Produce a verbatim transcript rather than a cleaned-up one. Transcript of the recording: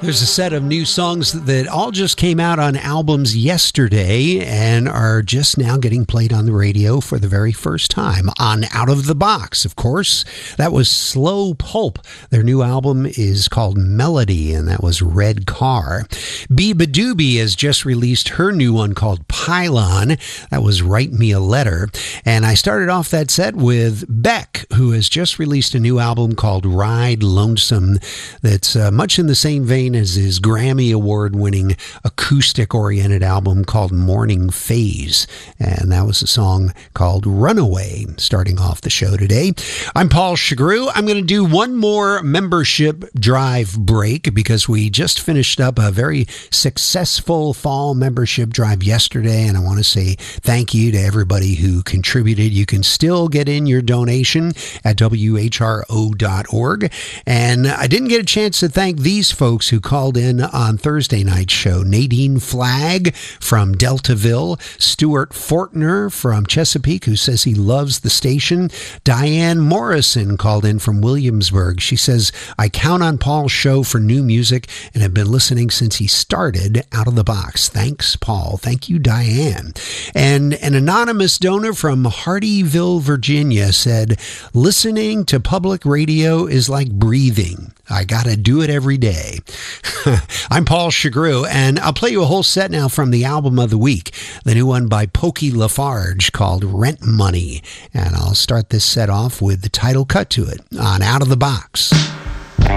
There's a set of new songs that all just came out on albums yesterday and are just now getting played on the radio for the very first time on Out of the Box, of course. That was Slow Pulp. Their new album is called Melody, and that was Red Car. Biba Doobie has just released her new one called Pylon. That was Write Me a Letter. And I started off that set with Beck, who has just released a new album called Ride Lonesome that's uh, much in the same vein as his Grammy Award-winning acoustic-oriented album called Morning Phase. And that was a song called Runaway, starting off the show today. I'm Paul Chagru. I'm going to do one more membership drive break because we just finished up a very successful fall membership drive yesterday, and I want to say thank you to everybody who contributed. You can still get in your donation at W H R O dot org. And I didn't get a chance to thank these folks who called in on Thursday night's show. Nadine Flagg from Deltaville, Stuart Fortner from Chesapeake, who says he loves the station. Diane Morrison called in from Williamsburg. She says, I count on Paul's show for new music and have been listening since he started Out of the Box. Thanks, Paul. Thank you, Diane. And an anonymous donor from Hardyville, Virginia said, listening to public radio is like breathing. I gotta do it every day. I'm Paul Chagru, and I'll play you a whole set now from the album of the week, the new one by Pokey Lafarge called Rent Money. And I'll start this set off with the title cut to it on Out of the Box.